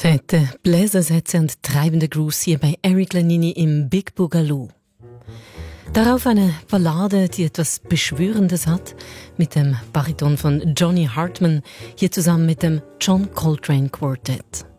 Fette Bläsersätze und treibende Grooves hier bei Eric Lanini im Big Boogaloo. Darauf eine Ballade, die etwas Beschwörendes hat, mit dem Bariton von Johnny Hartman, hier zusammen mit dem John Coltrane Quartet.